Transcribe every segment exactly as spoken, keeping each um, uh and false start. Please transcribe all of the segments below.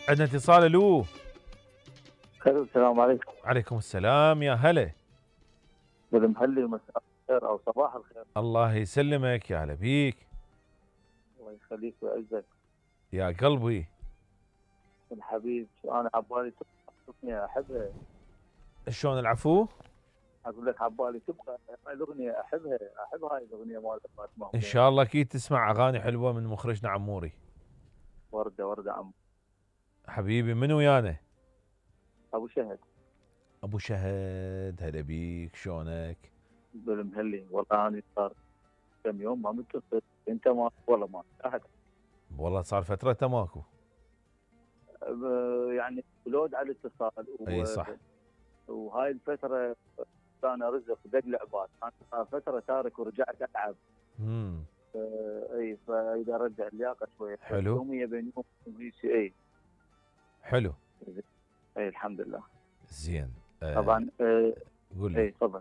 عندنا اتصال. الو. الو السلام عليكم. عليكم السلام، يا هلا. بالمهلي مساء الخير او صباح الخير. الله يسلمك، يا هلا بيك. الله يخليك ويعزك. يا قلبي. الحبيب انا عبالي تبقى اغنيه احبها. شلون العفو؟ اقول لك عبالي تبقى هاي الاغنيه احبها، احب هاي الاغنيه مالت فاطمه ان حسين. شاء الله اكيد تسمع اغاني حلوه من مخرجنا عموري. ورده ورده عم. حبيبي، من ويانا؟ ابو شهد. ابو شهد، هلا بيك، شلونك؟ بالمهلي والله انا صار كم يوم ما متصل، انت ما والله ما احد. والله صار فتره تماكو. أه، يعني لود على الاتصال اي و... صح. وهاي الفتره كان رزق دق لعبات، انا صار فتره تارك ورجعت العب. امم اي فاذا رجع اللياقه شويه بس حلو. يوميا بين يوم ويجي اي. حلو. اي الحمد لله. زين. آه طبعا آه، قول لي. اي تفضل.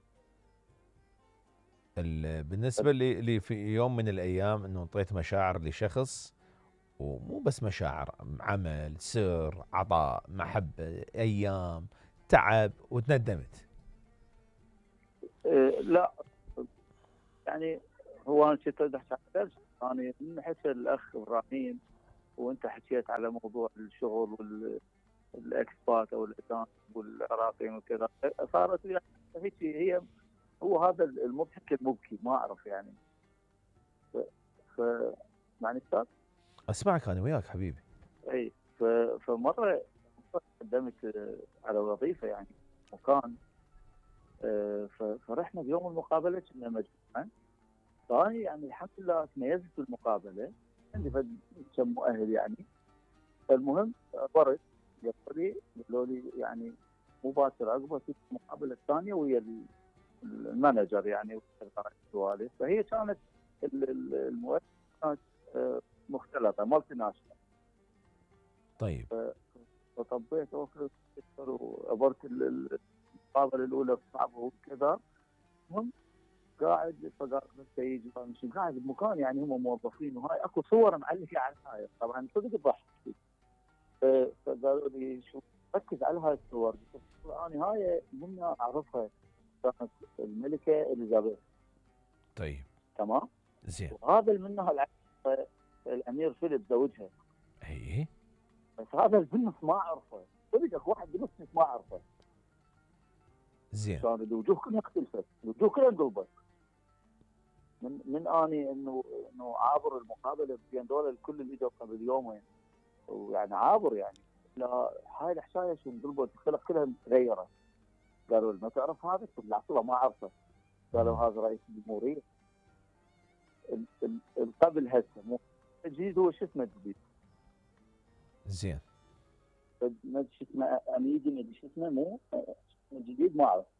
ال- بالنسبه لي لي في يوم من الايام انه انطيت مشاعر لشخص، ومو بس مشاعر، عمل، سر، عطاء، محبه، ايام، تعب، وتندمت. آه لا يعني هو انا كنت احكي عن نفسي. انا من ناحيه الاخ ابراهيم وانت حكيت على موضوع الشغل والاكسبات او الاجانب والعراقيين وكذا، صارت يعني هيك هي. هو هذا المضحك المبكي ما اعرف يعني. ف, ف... معني استاذ. اسمعك انا وياك حبيبي. اي ف... فمره قدمت آه، على وظيفه يعني مكان. آه، ف- فرحنا بيوم المقابله كنا مجموعه. فاني يعني الحمد لله تميزت بالمقابله. عندي فد كم مؤهل يعني. فالمهم برد قالوا لي قالوا لي يعني مباشره عقبها في المقابله الثانيه ويا ال- المانجر يعني والسوالف. فهي كانت ال- ال- المؤهل كانت آه، مختلطه مالتي ناشونال. طيب. فطبيت اوفر وعبرت ال- ال- المقابله الاولى صعبه وكذا. المهم قاعد فقال حتى يجي مش قاعد بمكان يعني هم موظفين وهاي اكو صور معلقه على الهاي طبعا صدق ضحك. فقالوا لي شو ركز على هاي الصور. قلت انا هاي منها اعرفها كانت الملكه اليزابيث. طيب. تمام. زين. وهذا اللي منها الع- الامير فيليب زوجها. اي. بس هذا اللي بالنص ما اعرفه. صدق اكو واحد بالنص ما اعرفه. زين. كان الوجوه كلها اختلفت، الوجوه كلها انقلبت. من من اني انه انه عابر المقابله بين دول الكل اللي اجوا قبل يومين ويعني عابر يعني. لا هاي الحكايه شو انقلبت الخلق كلها متغيره. قالوا ما تعرف هذا؟ قلت لا والله ما اعرفه. قالوا هذا رئيس الجمهوريه. ال- ال- القبل هسه مو الجديد هو شو اسمه الجديد؟ زين. ما شو اسمه اميدي ما شو اسمه مو الجديد ما اعرف.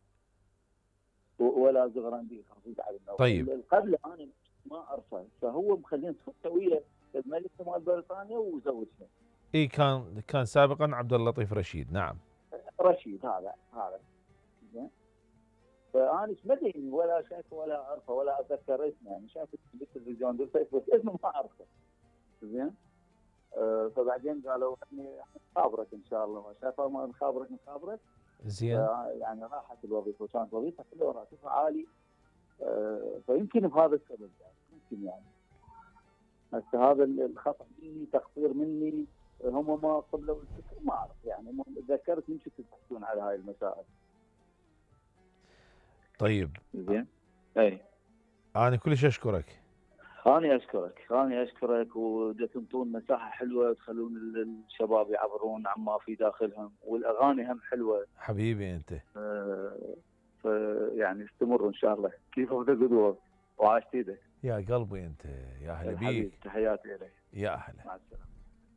و- ولا زغراندي خفيف على النوم. طيب. القبل انا ما اعرفه. فهو مخلين صفته ويا الملكه مال بريطانيا وزوجها. اي، كان كان سابقا عبد اللطيف رشيد، نعم. رشيد هذا هذا زين. فانا ايش مدري ولا شايفه ولا اعرفه ولا اتذكر اسمه يعني شايفه بالتلفزيون بالفيسبوك بس اسمه ما اعرفه. زين. آه فبعدين قالوا يعني نخابرك ان شاء الله. ما شافه ما نخابرك نخابرك. زين. يعني راحت الوظيفه وكانت وظيفه حلوه وراتبها عالي. آه فيمكن بهذا السبب يعني يمكن يعني. هسه هذا الخطا مني تقصير مني. هم ما قبلوا الفكر ما اعرف يعني. هم تذكرت من كنتوا تحكون على هاي المسائل. طيب. زين. اي انا كلش اشكرك. أنا أشكرك أنا أشكرك وتنطون مساحة حلوة تخلون الشباب يعبرون عما في داخلهم والأغاني هم حلوة. حبيبي انت. أه فيعني استمروا إن شاء الله كيف بدأ وعاشت ايدك. يا قلبي انت، يا اهلا بيك. تحياتي إليك. يا اهلا. مع السلامة.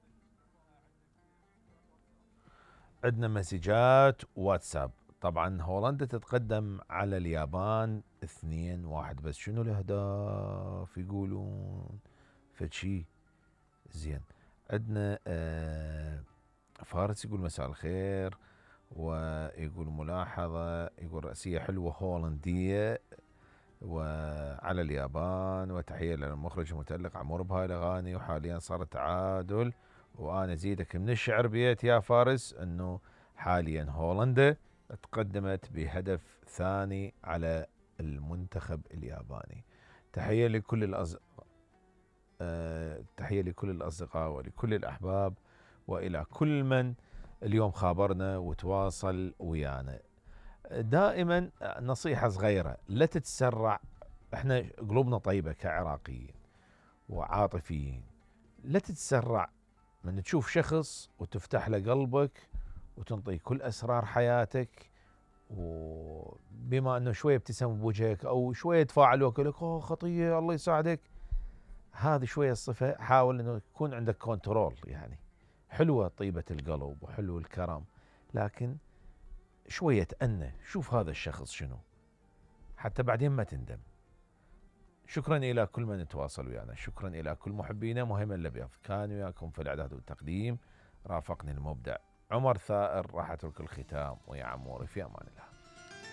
عندنا مسجات واتساب. طبعا هولندا تتقدم على اليابان اثنين واحد، بس شنو الاهداف يقولون فشي. زين. عندنا آه فارس يقول مساء الخير، ويقول ملاحظة، يقول رأسية حلوة هولندية وعلى اليابان، وتحية للمخرج المتألق عمور بهاي الأغاني، وحاليا صار تعادل وأنا أزيدك من الشعر بيت يا فارس أنه حاليا هولندا تقدمت بهدف ثاني على المنتخب الياباني. تحية لكل الأصدقاء، أه تحية لكل الأصدقاء ولكل الأحباب وإلى كل من اليوم خابرنا وتواصل ويانا. دائما نصيحة صغيرة، لا تتسرع. احنا قلوبنا طيبة كعراقيين وعاطفيين، لا تتسرع من تشوف شخص وتفتح له قلبك وتنطيه كل أسرار حياتك، وبما أنه شوية ابتسم بوجهك أو شوية تفاعل ويقول لك أوه خطية الله يساعدك، هذه شوية الصفة حاول أنه يكون عندك كنترول. يعني حلوة طيبة القلب وحلو الكرم، لكن شوية تأنى، شوف هذا الشخص شنو، حتى بعدين ما تندم. شكرا إلى كل من تواصل ويانا، شكرا إلى كل محبينا. مهم اللبيض كان وياكم في الإعداد والتقديم، رافقني المبدع عمر ثائر. راح أترك الختام ويا عموري في أمان الله.